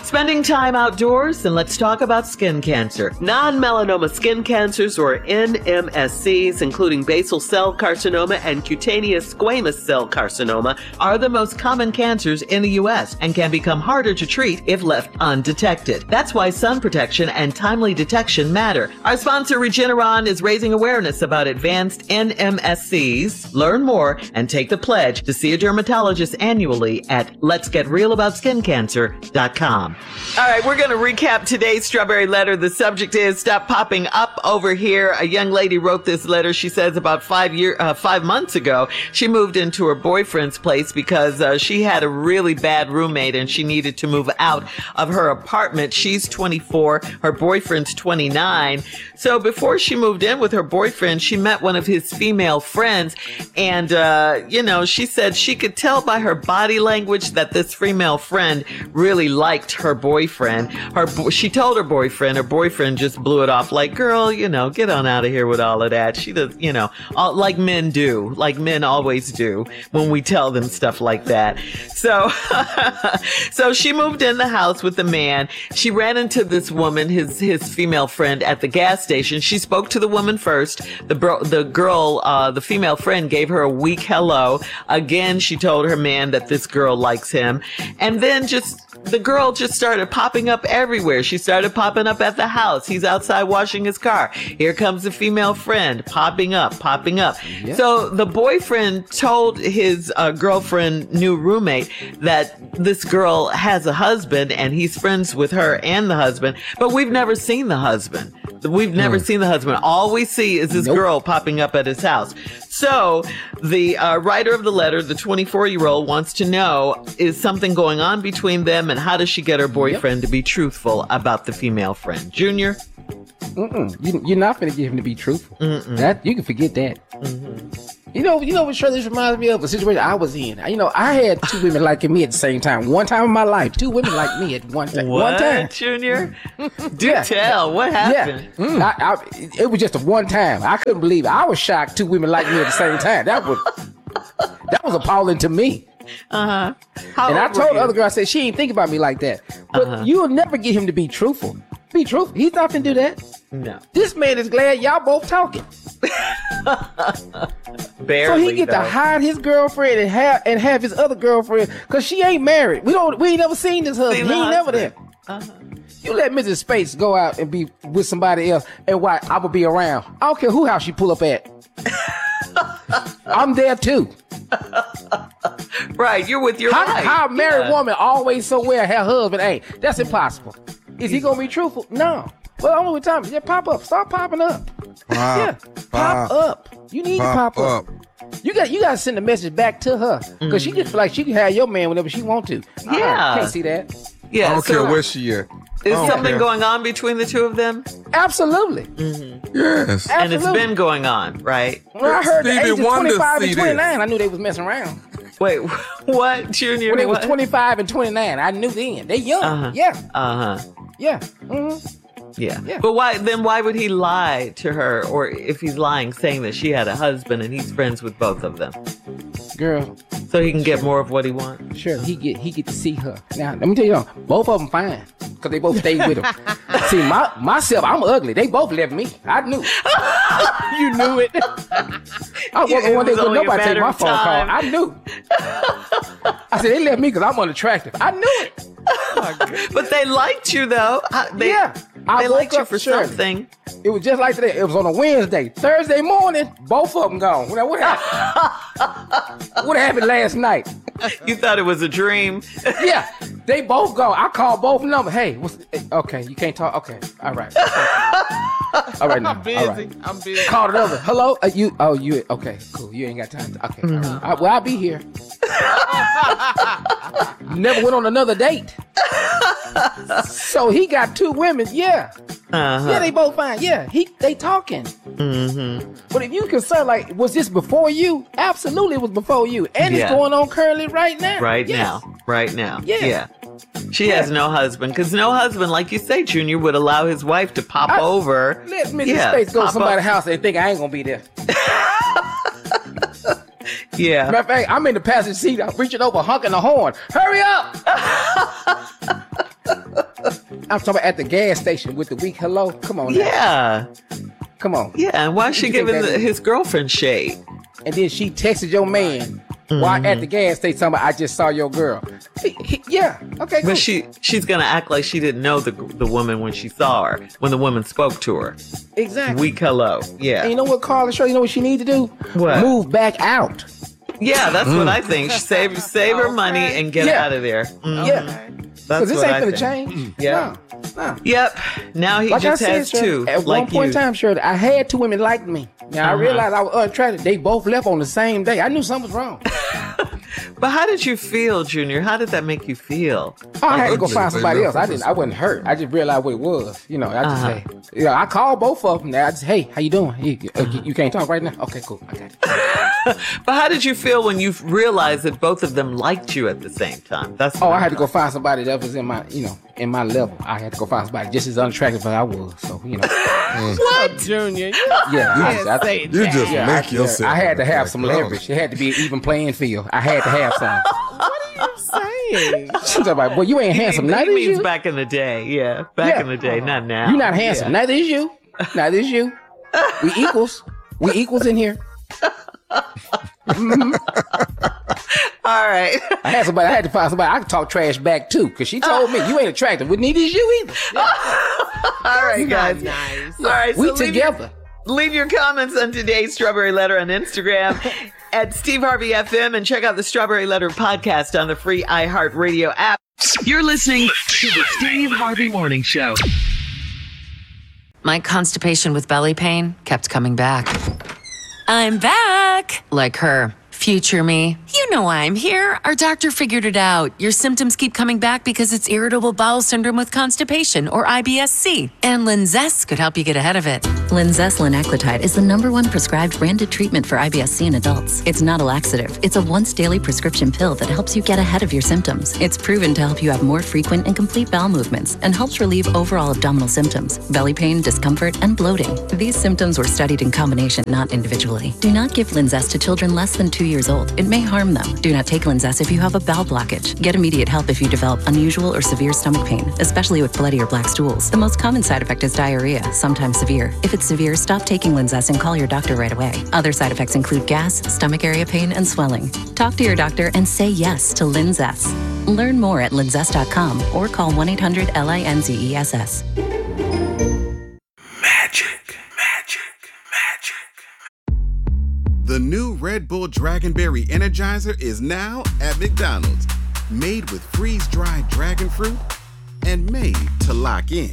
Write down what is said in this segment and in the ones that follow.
Spending time outdoors, and let's talk about skin cancer. Non-melanoma skin cancers, or NMSCs, including basal cell carcinoma and cutaneous squamous cell carcinoma, are the most common cancers in the U.S. and can become harder to treat if left undetected. That's why sun protection and timely detection matter. Our sponsor, Regeneron, is raising awareness about advanced NMSCs. Learn more and take the pledge to see a dermatologist annually at letsgetrealaboutSkinCancer.com. All right, we're going to recap today's Strawberry Letter. The subject is Stop Popping Up Over Here. A young lady wrote this letter. She says about 5 months ago, she moved into her boyfriend's place because she had a really bad roommate and she needed to move out of her apartment. She's 24. Her boyfriend's 29. So before she moved in with her boyfriend, she met one of his female friends. And, she said she could tell by her body language that this female friend really liked her boyfriend. She told her boyfriend just blew it off like, girl, get on out of here with all of that. She does, like men do, like men always do when we tell them stuff like that. So, so she moved in the house with the man. She ran into this woman, his female friend, at the gas station. She spoke to the woman first. The female friend gave her a weak hello. Again, she told her man that this girl likes him. And then the girl just started popping up everywhere. She started popping up at the house. He's outside washing his car. Here comes the female friend, popping up. Yeah. So the boyfriend told his girlfriend, new roommate, that this girl has a husband and he's friends with her and the husband, but we've never seen the husband. All we see is this girl popping up at his house. So the writer of the letter, the 24-year-old, wants to know, is something going on between them, and how does she get her boyfriend to be truthful about the female friend? Junior? You're not going to get him to be truthful. That you can forget that. You know what sure this reminds me of? A situation I was in. I had two women liking me at the same time. One time in my life, two women liked me at one time. What, Junior? Do tell. What happened? Yeah. It was just a one time. I couldn't believe it. I was shocked two women liked me at the same time. That was appalling to me. Uh-huh. And I told the other girl, I said, she ain't think about me like that. But you'll never get him to be truthful. Be truthful. He's not gonna do that. No. This man is glad y'all both talking. Barely, so he get to hide his girlfriend and have his other girlfriend, because she ain't married. We ain't never seen this husband. He ain't never there. You let Mrs. Space go out and be with somebody else, and why I would be around. I don't care who house she pull up at. I'm there too. Right, you're with your wife. How a married woman always somewhere her husband ain't? That's impossible. Is he gonna be truthful? No. Well, only time. Yeah, pop up. Start popping up. Pop up. You need to pop up. You got to send a message back to her, because she just feel like she can have your man whenever she want to. Yeah, can't see that. Yeah, I don't care where she at. Is something going on between the two of them? Absolutely. Yes. Absolutely. And it's been going on, right? When I heard the Stevie age of Wonder 25 and see 29, this. I knew they was messing around. Wait, what, Junior? When they was 25 and 29, I knew then. They young. Yeah. Yeah. Yeah. But why would he lie to her, or if he's lying, saying that she had a husband and he's friends with both of them? Girl. So he can get more of what he wants? Sure, he get to see her. Now, let me tell you, both of them fine, because they both stayed with him. See, myself, I'm ugly. They both left me. I knew. You knew it. I wasn't one day with nobody take my phone call. I knew. I said, they left me because I'm unattractive. I knew it. But they liked you, though. They liked you for something. It was just like today. It was on a Wednesday. Thursday morning, both of them gone. Now, what happened? What happened last night? You thought it was a dream? Yeah, they both gone. I called both numbers. Hey, okay, you can't talk. Okay, all right. All right, now. I'm busy. All right. I'm busy. Called another. Hello? You okay, cool. You ain't got time to, okay. All right. Well, I'll be here. Never went on another date. So he got two women, yeah. Yeah, they both fine. Yeah, they talking. But if you concerned, like, was this before you? Absolutely, it was before you, and it's going on currently right now. Right now. Yeah. She has no husband, because no husband, like you say, Junior, would allow his wife to pop over. Let Mrs. Space go to somebody's house and think I ain't gonna be there. Yeah. Matter of fact, I'm in the passenger seat. I'm reaching over, honking the horn. Hurry up! I'm talking about at the gas station with the weak hello. Come on now. Yeah. Come on. Yeah. And why is she What you think giving that is? his girlfriend shade? And then she texted your man while at the gas station talking about, I just saw your girl. Yeah. Okay, cool. But she's going to act like she didn't know the woman when she saw her, when the woman spoke to her. Exactly. Weak hello. Yeah. And you know what, Carla Shaw? You know what she needs to do? What? Move back out. Yeah, that's what I think. Save her money and get Yeah. out of there. Mhm. Yeah. That's Because this what ain't I gonna think. change. Yeah. No. Yep. Now he Like just I said, has Shirley, two. at like one point in you. time, Shirley, I had two women like me. Now I realized I was unattractive. They both left on the same day. I knew something was wrong. But how did you feel, Junior? How did that make you feel? Oh, I had to go ugly, find they somebody else. left I wasn't hurt. I just realized what it was. You know, I just say, I called both of them. I just, hey, how you doing? You can't talk right now? Okay, cool. I got it. But how did you feel when you realized that both of them liked you at the same time? That's Oh, I had to go find somebody that was in my, in my level. I had to go find somebody just as unattractive as I was. So, What? Junior, yeah. You just make yourself. I had to have like, some oh. leverage. It had to be an even playing field. I had to have some. saying. She's like, well, you ain't handsome. He Neither is means you. back in the day. Yeah. Back Yeah. in the day, not now. You're not handsome. Yeah. Neither is you. Neither is you. We equals. We equals in here. All right. I had to find somebody I could talk trash back to, because she told me you ain't attractive. Well, neither is you either. All right, guys. Nice. All right. We so together. Leave your comments on today's Strawberry Letter on Instagram at Steve Harvey FM and check out the Strawberry Letter podcast on the free iHeartRadio app. You're listening to the Steve Harvey Morning Show. My constipation with belly pain kept coming back. I'm back! Like her. Future me. You know why I'm here. Our doctor figured it out. Your symptoms keep coming back because it's irritable bowel syndrome with constipation, or IBS-C. And Linzess could help you get ahead of it. Linzess linaclotide is the #1 prescribed branded treatment for IBS-C in adults. It's not a laxative. It's a once-daily prescription pill that helps you get ahead of your symptoms. It's proven to help you have more frequent and complete bowel movements and helps relieve overall abdominal symptoms, belly pain, discomfort, and bloating. These symptoms were studied in combination, not individually. Do not give Linzess to children less than 2 years old. It may harm them. Do not take Linzess if you have a bowel blockage. Get immediate help if you develop unusual or severe stomach pain, especially with bloody or black stools. The most common side effect is diarrhea, sometimes severe. If it's severe, stop taking Linzess and call your doctor right away. Other side effects include gas, stomach area pain, and swelling. Talk to your doctor and say yes to Linzess. Learn more at linzess.com or call 1-800-LINZESS. The new Red Bull Dragonberry Energizer is now at McDonald's. Made with freeze-dried dragon fruit and made to lock in.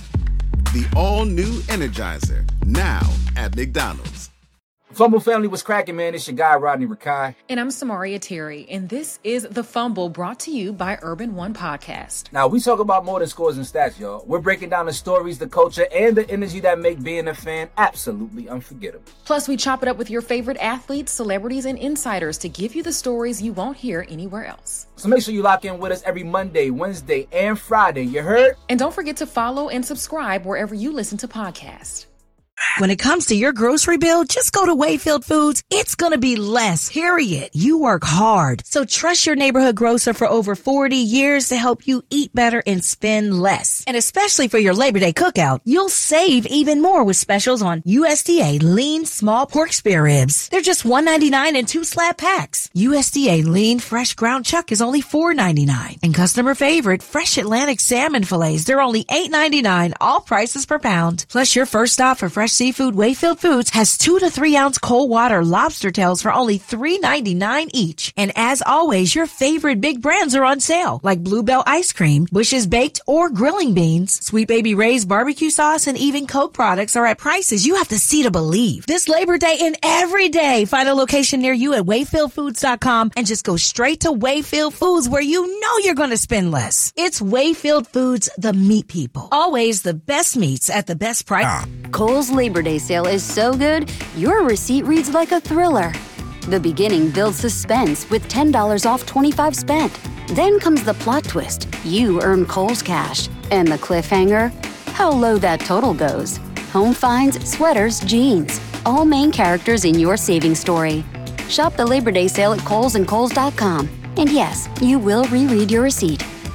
The all-new Energizer, now at McDonald's. Fumble family was cracking, man. It's your guy, Rodney Rakai. And I'm Samaria Terry, and this is The Fumble, brought to you by Urban One Podcast. Now, we talk about more than scores and stats, y'all. We're breaking down the stories, the culture, and the energy that make being a fan absolutely unforgettable. Plus, we chop it up with your favorite athletes, celebrities, and insiders to give you the stories you won't hear anywhere else. So make sure you lock in with us every Monday, Wednesday, and Friday. You heard? And don't forget to follow and subscribe wherever you listen to podcasts. When it comes to your grocery bill, just go to Wayfield Foods. It's going to be less, period. You work hard. So trust your neighborhood grocer for over 40 years to help you eat better and spend less. And especially for your Labor Day cookout, you'll save even more with specials on USDA lean small pork spare ribs. They're just $1.99 in 2 slab packs. USDA lean fresh ground chuck is only $4.99. And customer favorite fresh Atlantic salmon fillets, they're only $8.99, all prices per pound. Plus your first stop for fresh seafood, Wayfield Foods has 2 to 3 ounce cold water lobster tails for only $3.99 each. And as always, your favorite big brands are on sale, like Bluebell Ice Cream, Bush's Baked or Grilling Beans, Sweet Baby Ray's barbecue sauce, and even Coke products are at prices you have to see to believe. This Labor Day and every day, find a location near you at WayfieldFoods.com and just go straight to Wayfield Foods, where you know you're going to spend less. It's Wayfield Foods, the meat people. Always the best meats at the best price. Kohl's Labor Day sale is so good, your receipt reads like a thriller. The beginning builds suspense with $10 off 25 spent. Then comes the plot twist. You earn Kohl's cash. And the cliffhanger? How low that total goes. Home finds, sweaters, jeans. All main characters in your savings story. Shop the Labor Day sale at Kohl's and Kohl's.com. And yes, you will reread your receipt.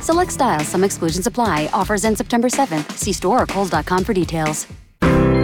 Select styles, some exclusions apply. Offers end September 7th. See store or Kohl's.com for details.